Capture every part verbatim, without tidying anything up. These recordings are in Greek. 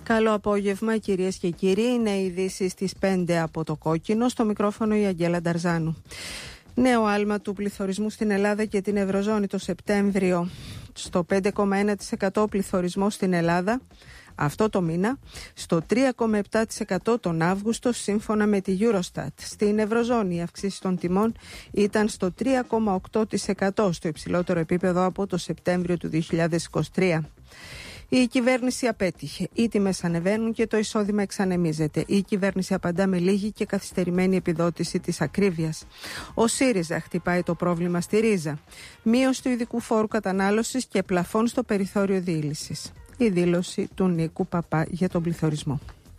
Καλό απόγευμα, κυρίες και κύριοι. Είναι οι ειδήσεις στις πέντε από το Κόκκινο. Στο μικρόφωνο η Αγγέλα Νταρζάνου. Νέο άλμα του πληθωρισμού στην Ελλάδα και την Ευρωζώνη το Σεπτέμβριο στο πέντε κόμμα ένα τοις εκατό πληθωρισμό στην Ελλάδα αυτό το μήνα, στο τρία κόμμα επτά τοις εκατό τον Αύγουστο σύμφωνα με τη Eurostat. Στην Ευρωζώνη η αυξήση των τιμών ήταν στο τρία κόμμα οκτώ τοις εκατό, στο υψηλότερο επίπεδο από το Σεπτέμβριο του δύο χιλιάδες είκοσι τρία. Η κυβέρνηση απέτυχε. Οι τιμές ανεβαίνουν και το εισόδημα εξανεμίζεται. Η κυβέρνηση απαντά με λίγη και καθυστερημένη επιδότηση της ακρίβειας. Ο ΣΥΡΙΖΑ χτυπάει το πρόβλημα στη ρίζα. Μείωση του ειδικού φόρου κατανάλωσης και πλαφών στο περιθώριο διήλυσης. Η δήλωση του Νίκου Παπά για τον πληθωρισμό.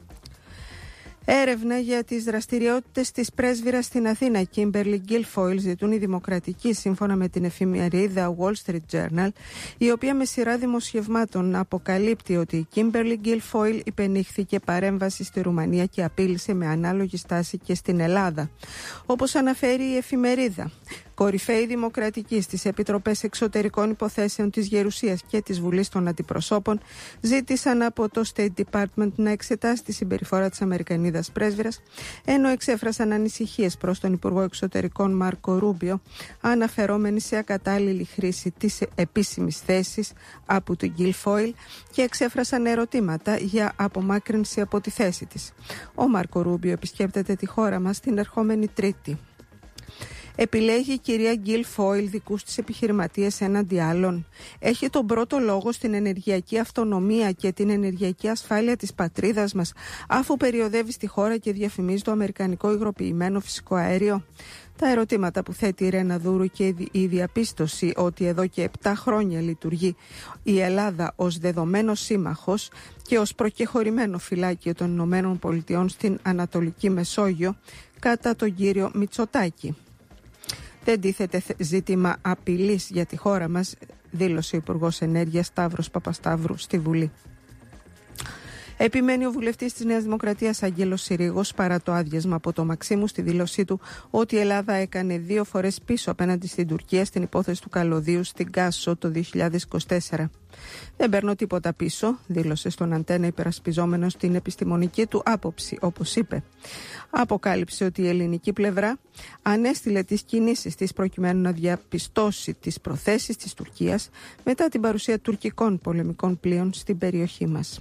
Έρευνα για τις δραστηριότητες της πρέσβυρας στην Αθήνα, Κίμπερλι Γκίλφοιλ, ζητούν οι δημοκρατικοί, σύμφωνα με την εφημερίδα Wall Street Journal, η οποία με σειρά δημοσιευμάτων αποκαλύπτει ότι η Κίμπερλι Γκίλφοιλ υπενήχθηκε παρέμβαση στη Ρουμανία και απείλησε με ανάλογη στάση και στην Ελλάδα. Όπως αναφέρει η εφημερίδα, κορυφαίοι δημοκρατικοί στις Επιτροπές Εξωτερικών Υποθέσεων της Γερουσίας και της Βουλής των Αντιπροσώπων ζήτησαν από το State Department να εξετάσει τη συμπεριφορά της Αμερικανίδας πρέσβυρας, ενώ εξέφρασαν ανησυχίες προς τον Υπουργό Εξωτερικών Μάρκο Ρούμπιο, αναφερόμενοι σε ακατάλληλη χρήση της επίσημης θέσης από τον Γκίλφοιλ και εξέφρασαν ερωτήματα για απομάκρυνση από τη θέση της. Ο Μάρκο Ρούμπιο επισκέπτεται τη χώρα μας την ερχόμενη Τρίτη. Επιλέγει η κυρία Γκίλφοιλ δικούς της επιχειρηματίες έναντι άλλων. Έχει τον πρώτο λόγο στην ενεργειακή αυτονομία και την ενεργειακή ασφάλεια της πατρίδας μας, αφού περιοδεύει στη χώρα και διαφημίζει το αμερικανικό υγροποιημένο φυσικό αέριο. Τα ερωτήματα που θέτει η Ρένα Δούρου και η διαπίστωση ότι εδώ και επτά χρόνια λειτουργεί η Ελλάδα ως δεδομένος σύμμαχος και ως προκεχωρημένο φυλάκιο των Ηνωμένων Πολιτειών στην Ανατολική Μεσόγειο κατά τον κύριο Μητσοτάκη. Δεν τίθεται ζήτημα απειλής για τη χώρα μας, δήλωσε ο Υπουργός Ενέργειας Σταύρος Παπασταύρου στη Βουλή. Επιμένει ο βουλευτής της Νέας Δημοκρατίας Άγγελος Συρίγος, παρά το άδειασμα από το Μαξίμου, στη δήλωσή του ότι η Ελλάδα έκανε δύο φορές πίσω απέναντι στην Τουρκία στην υπόθεση του καλωδίου στην Κάσο το δύο χιλιάδες είκοσι τέσσερα. «Δεν παίρνω τίποτα πίσω», δήλωσε στον Αντένα υπερασπιζόμενος την επιστημονική του άποψη, όπως είπε. Αποκάλυψε ότι η ελληνική πλευρά ανέστειλε τις κινήσεις της προκειμένου να διαπιστώσει τις προθέσεις της Τουρκίας μετά την παρουσία τουρκικών πολεμικών πλοίων στην περιοχή μας.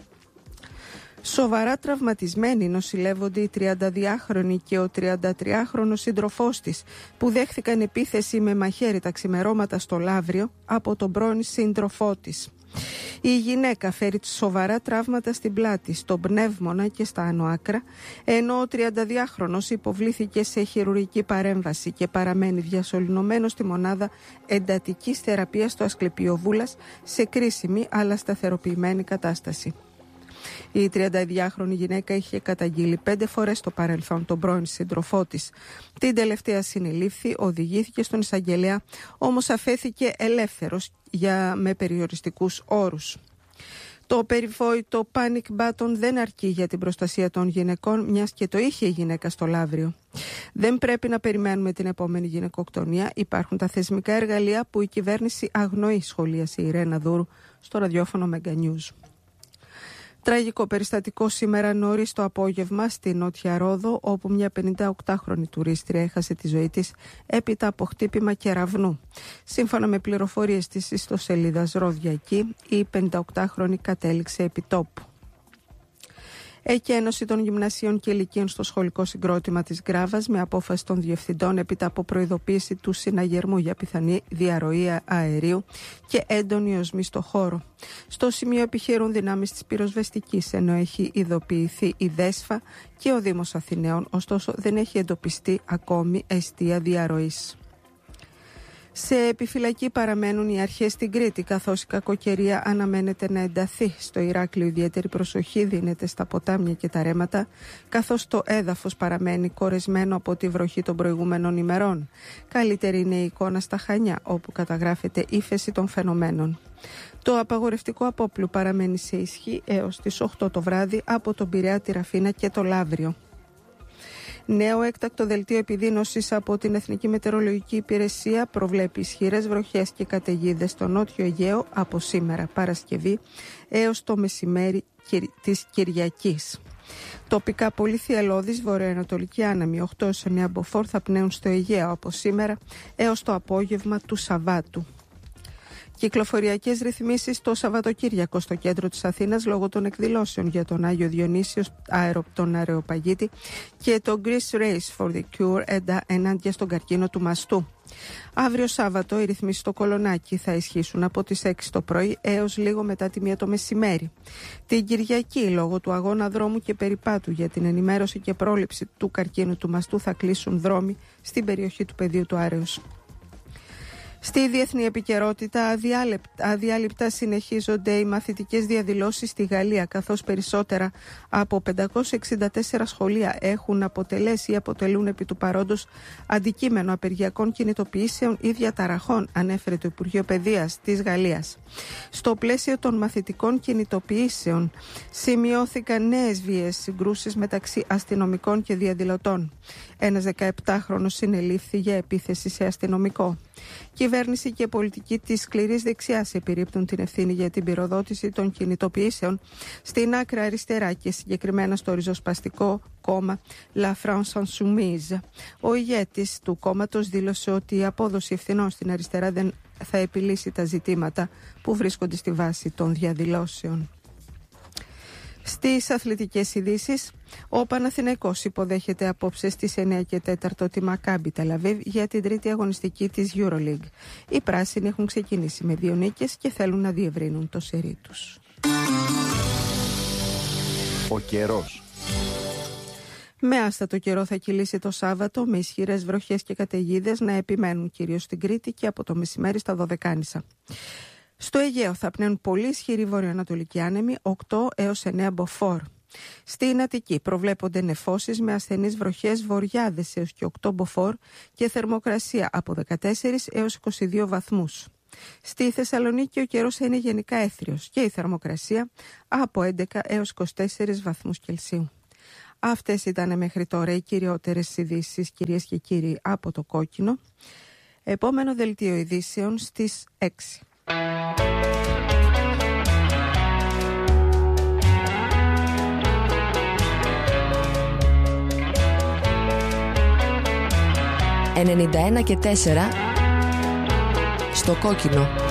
Σοβαρά τραυματισμένοι νοσηλεύονται η τριανταδυάχρονη και ο τριαντατριάχρονος σύντροφός της, που δέχθηκαν επίθεση με μαχαίρι τα ξημερώματα στο Λαύριο από τον πρώην σύντροφό της. Η γυναίκα φέρει σοβαρά τραύματα στην πλάτη, στον πνεύμονα και στα άνω άκρα, ενώ ο τριανταδυάχρονος υποβλήθηκε σε χειρουργική παρέμβαση και παραμένει διασωληνωμένος στη μονάδα εντατικής θεραπείας στο Ασκληπιοβούλας σε κρίσιμη αλλά σταθεροποιημένη κατάσταση. Η τριανταδυάχρονη γυναίκα είχε καταγγείλει πέντε φορές στο παρελθόν τον πρώην σύντροφό της. Την τελευταία συνελήφθη, οδηγήθηκε στον εισαγγελέα, όμως αφέθηκε ελεύθερος για, με περιοριστικούς όρους. Το περιβόητο panic button δεν αρκεί για την προστασία των γυναικών, μιας και το είχε η γυναίκα στο Λαύριο. Δεν πρέπει να περιμένουμε την επόμενη γυναικοκτονία. Υπάρχουν τα θεσμικά εργαλεία που η κυβέρνηση αγνοεί, σχολίασε η Ρένα Δούρου στο ραδιόφωνο Mega News. Τραγικό περιστατικό σήμερα νωρίς το απόγευμα στη Νότια Ρόδο, όπου μια πενηνταοκτάχρονη τουρίστρια έχασε τη ζωή της έπειτα από χτύπημα κεραυνού. Σύμφωνα με πληροφορίες της ιστοσελίδας Ροδιακή, η πενηνταοκτάχρονη κατέληξε επί τόπου. Εκένωση των γυμνασίων και ηλικίων στο σχολικό συγκρότημα της Γκράβας με απόφαση των διευθυντών έπειτα από προειδοποίηση του συναγερμού για πιθανή διαρροή αερίου και έντονη οσμή στο χώρο. Στο σημείο επιχειρούν δυνάμεις της πυροσβεστικής, ενώ έχει ειδοποιηθεί η ΔΕΣΦΑ και ο Δήμος Αθηναίων, ωστόσο δεν έχει εντοπιστεί ακόμη αιστεία διαρροής. Σε επιφυλακή παραμένουν οι αρχές στην Κρήτη, καθώς η κακοκαιρία αναμένεται να ενταθεί. Στο Ηράκλειο ιδιαίτερη προσοχή δίνεται στα ποτάμια και τα ρέματα, καθώς το έδαφος παραμένει κορεσμένο από τη βροχή των προηγούμενων ημερών. Καλύτερη είναι η εικόνα στα Χανιά, όπου καταγράφεται ύφεση των φαινομένων. Το απαγορευτικό απόπλου παραμένει σε ισχύ έως τις οκτώ το βράδυ από τον Πειραιά, τη Ραφίνα και το Λαύριο. Νέο έκτακτο δελτίο επιδείνωσης από την Εθνική Μετεωρολογική Υπηρεσία προβλέπει ισχυρές βροχές και καταιγίδες στο Νότιο Αιγαίο από σήμερα Παρασκευή έως το μεσημέρι της Κυριακής. Τοπικά πολύ θυελλώδης βορειοανατολική άνεμη οκτώ έως εννέα μποφόρ θα πνέουν στο Αιγαίο από σήμερα έως το απόγευμα του Σαββάτου. Κυκλοφοριακές ρυθμίσεις το Σαββατοκύριακο στο κέντρο της Αθήνας λόγω των εκδηλώσεων για τον Άγιο Διονύσιο, τον Αρεοπαγίτη και το Greece Race for the Cure ενάντια στον καρκίνο του μαστού. Αύριο Σάββατο οι ρυθμίσεις στο Κολονάκι θα ισχύσουν από τις έξι το πρωί έως λίγο μετά τη μία το μεσημέρι. Την Κυριακή, λόγω του αγώνα δρόμου και περιπάτου για την ενημέρωση και πρόληψη του καρκίνου του μαστού, θα κλείσουν δρόμοι στην περιοχή του πεδίου του Άρεως. Στη διεθνή επικαιρότητα, αδιάλειπτα συνεχίζονται οι μαθητικές διαδηλώσεις στη Γαλλία, καθώς περισσότερα από πεντακόσια εξήντα τέσσερα σχολεία έχουν αποτελέσει ή αποτελούν επί του παρόντος αντικείμενο απεργιακών κινητοποιήσεων ή διαταραχών, ανέφερε το Υπουργείο Παιδείας της Γαλλίας. Στο πλαίσιο των μαθητικών κινητοποιήσεων σημειώθηκαν νέες βίαιες συγκρούσεις μεταξύ αστυνομικών και διαδηλωτών. Ένας δεκαεπτάχρονος συνελήφθη για επίθεση σε αστυνομικό. Κυβέρνηση και πολιτική της σκληρής δεξιάς επιρρύπτουν την ευθύνη για την πυροδότηση των κινητοποιήσεων στην άκρα αριστερά και συγκεκριμένα στο ριζοσπαστικό κόμμα La France Insoumise. Ο ηγέτης του κόμματος δήλωσε ότι η απόδοση ευθυνών στην αριστερά δεν θα επιλύσει τα ζητήματα που βρίσκονται στη βάση των διαδηλώσεων. Στις αθλητικές ειδήσεις, ο Παναθηναϊκός υποδέχεται απόψε στις εννέα και τέσσερα τη Μακάμπι Τελαβίβ για την τρίτη αγωνιστική της EuroLeague. Οι πράσινοι έχουν ξεκινήσει με δύο νίκες και θέλουν να διευρύνουν το σερί τους. Ο καιρός. Με άστατο καιρό θα κυλήσει το Σάββατο, με ισχυρές βροχές και καταιγίδες να επιμένουν κυρίως στην Κρήτη και από το μεσημέρι στα Δωδεκάνησα. Στο Αιγαίο θα πνέουν πολύ ισχυροί βορειοανατολικοί άνεμοι οκτώ έως εννέα μποφόρ. Στην Αττική προβλέπονται νεφώσεις με ασθενείς βροχές βοριάδες έως και οκτώ μποφόρ και θερμοκρασία από δεκατέσσερα έως είκοσι δύο βαθμούς. Στη Θεσσαλονίκη ο καιρός θα είναι γενικά έθριος και η θερμοκρασία από έντεκα έως είκοσι τέσσερα βαθμούς Κελσίου. Αυτές ήταν μέχρι τώρα οι κυριότερες ειδήσεις, κυρίες και κύριοι, από το Κόκκινο. Επόμενο δελτίο ειδήσεων στις έξι. ενενήντα ένα και τέσσερα στο Κόκκινο.